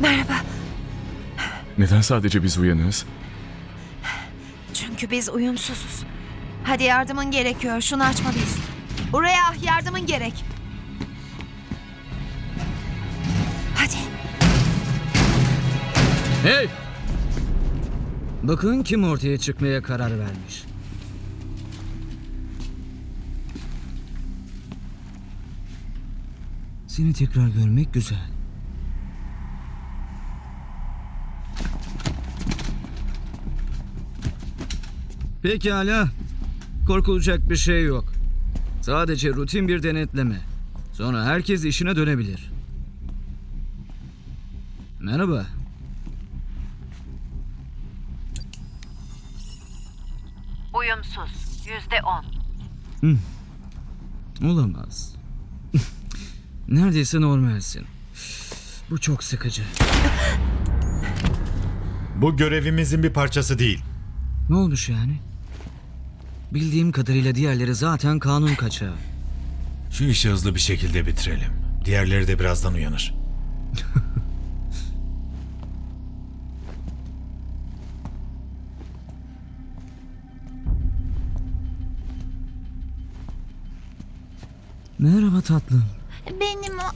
Merhaba. Neden sadece biz uyanığız? Çünkü biz uyumsuzuz. Hadi yardımın gerekiyor. Şunu açmalıyız. Buraya yardımın gerek. Hadi. Hey! Bakın kim ortaya çıkmaya karar vermiş. Seni tekrar görmek güzel. Pekala. Korkulacak bir şey yok. Sadece rutin bir denetleme. Sonra herkes işine dönebilir. Merhaba. Uyumsuz. %10. Olamaz. Neredeyse normalsin. Bu çok sıkıcı. Bu görevimizin bir parçası değil. Ne olmuş yani? Bildiğim kadarıyla diğerleri zaten kanun kaçağı. Şu işi hızlı bir şekilde bitirelim. Diğerleri de birazdan uyanır. Merhaba tatlım. Benim o...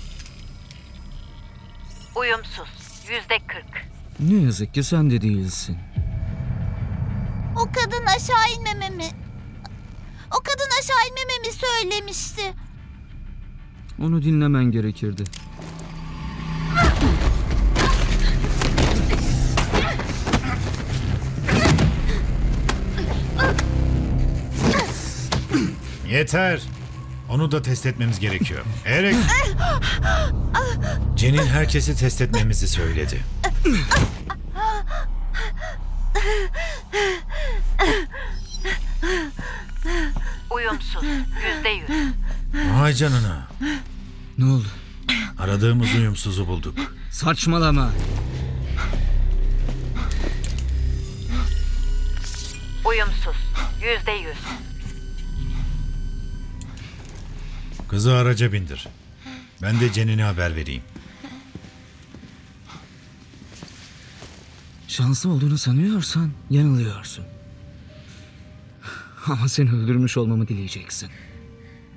Uyumsuz. %40. Ne yazık ki sen de değilsin. O kadın aşağı inmememi... O kadın aşağı inmememi söylemişti. Onu dinlemen gerekirdi. Yeter. Onu da test etmemiz gerekiyor. Eric. Jen'in herkesi test etmemizi söyledi. Uyumsuz. %100. Vay canına. Ne oldu? Aradığımız uyumsuzu bulduk. Saçmalama. Uyumsuz. %100. Kızı araca bindir. Ben de Jen'ine haber vereyim. Şanslı olduğunu sanıyorsan yanılıyorsun. Ama seni öldürmüş olmamı dileyeceksin.